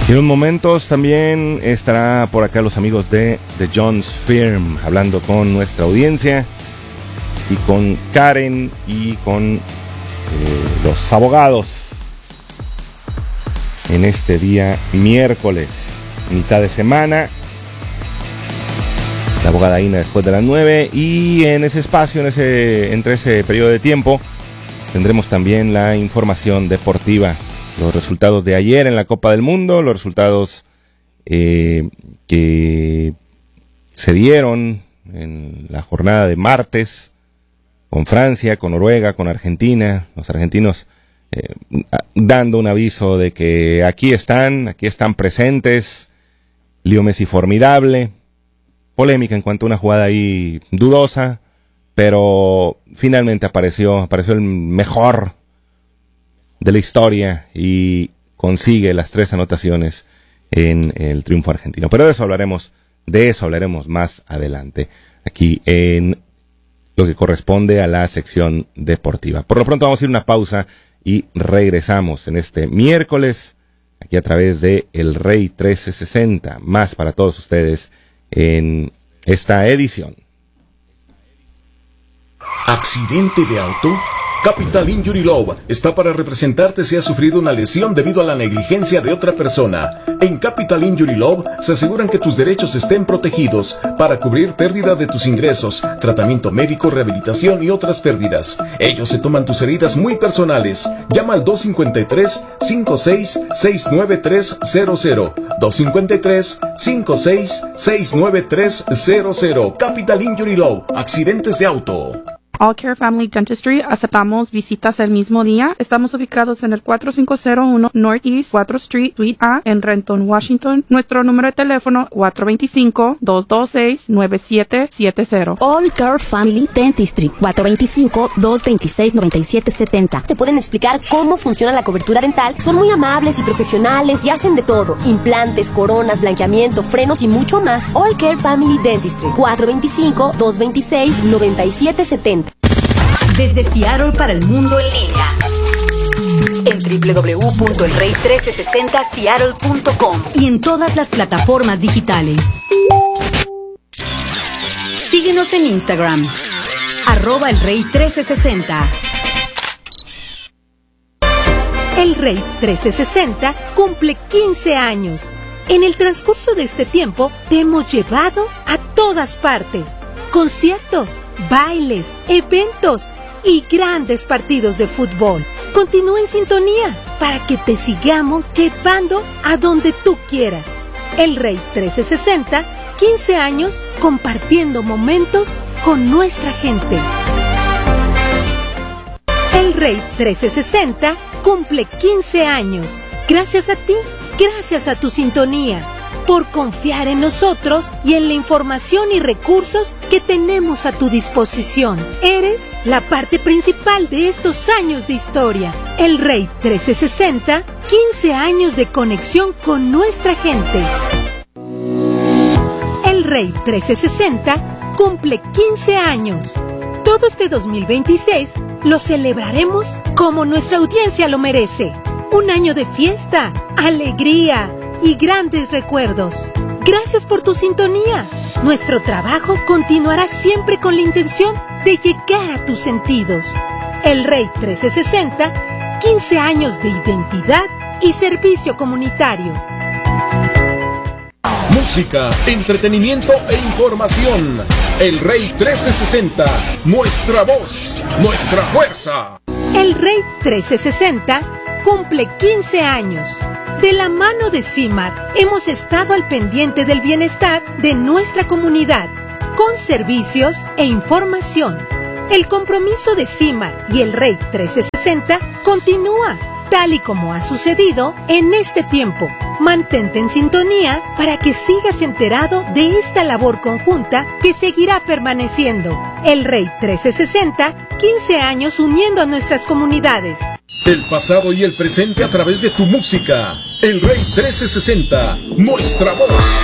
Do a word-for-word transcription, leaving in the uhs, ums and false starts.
Y en unos momentos también estará por acá los amigos de The Jones Firm, hablando con nuestra audiencia y con Karen y con eh, los abogados en este día miércoles, mitad de semana. La abogada Ina después de las nueve, y en ese espacio, en ese, entre ese periodo de tiempo, tendremos también la información deportiva, los resultados de ayer en la Copa del Mundo, los resultados eh, que se dieron en la jornada de martes con Francia, con Noruega, con Argentina, los argentinos eh, dando un aviso de que aquí están, aquí están presentes. Leo Messi formidable, polémica en cuanto a una jugada ahí dudosa, pero finalmente apareció, apareció el mejor de la historia y consigue las tres anotaciones en el triunfo argentino. Pero de eso hablaremos, de eso hablaremos más adelante, aquí en lo que corresponde a la sección deportiva. Por lo pronto vamos a ir a una pausa y regresamos en este miércoles, aquí a través de El Rey trece sesenta, más para todos ustedes en esta edición. ¿Accidente de auto? Capital Injury Law está para representarte si has sufrido una lesión debido a la negligencia de otra persona. En Capital Injury Law se aseguran que tus derechos estén protegidos para cubrir pérdida de tus ingresos, tratamiento médico, rehabilitación y otras pérdidas. Ellos se toman tus heridas muy personales. Llama al dos cinco tres, cinco seis, seis nueve tres cero cero. dos cinco tres, cinco seis, seis nueve tres cero cero. Capital Injury Law. Accidentes de auto. All Care Family Dentistry, aceptamos visitas el mismo día. Estamos ubicados en el cuatro cinco cero uno Northeast cuatro Street, Suite A, en Renton, Washington. Nuestro número de teléfono cuatro dos cinco, dos dos seis, nueve siete siete cero. All Care Family Dentistry, cuatro dos cinco, dos dos seis, nueve siete siete cero. Te pueden explicar cómo funciona la cobertura dental. Son muy amables y profesionales y hacen de todo: implantes, coronas, blanqueamiento, frenos y mucho más. All Care Family Dentistry, cuatro dos cinco, dos dos seis, nueve siete siete cero. Desde Seattle para el mundo en línea, en doble u doble u doble u punto el rey trece sesenta seattle punto com y en todas las plataformas digitales. Síguenos en Instagram, arroba el rey trece sesenta. El Rey trece sesenta cumple quince años. En el transcurso de este tiempo te hemos llevado a todas partes: conciertos, bailes, eventos y grandes partidos de fútbol. Continúa en sintonía para que te sigamos llevando a donde tú quieras. El Rey trece sesenta, quince años compartiendo momentos con nuestra gente. El Rey trece sesenta cumple quince años. Gracias a ti, gracias a tu sintonía, por confiar en nosotros y en la información y recursos que tenemos a tu disposición. Eres la parte principal de estos años de historia. El Rey trece sesenta, quince años de conexión con nuestra gente. El Rey trece sesenta cumple quince años. Todo este dos mil veintiséis lo celebraremos como nuestra audiencia lo merece. Un año de fiesta, alegría y grandes recuerdos. Gracias por tu sintonía. Nuestro trabajo continuará siempre con la intención de llegar a tus sentidos. El Rey trece sesenta, quince años de identidad y servicio comunitario. Música, entretenimiento e información. El Rey trece sesenta, nuestra voz, nuestra fuerza. El Rey trece sesenta cumple quince años. De la mano de CIMAR hemos estado al pendiente del bienestar de nuestra comunidad, con servicios e información. El compromiso de CIMAR y el Rey trece sesenta continúa, tal y como ha sucedido en este tiempo. Mantente en sintonía para que sigas enterado de esta labor conjunta que seguirá permaneciendo. El Rey trece sesenta, quince años uniendo a nuestras comunidades. El pasado y el presente a través de tu música. El Rey trece sesenta, nuestra voz.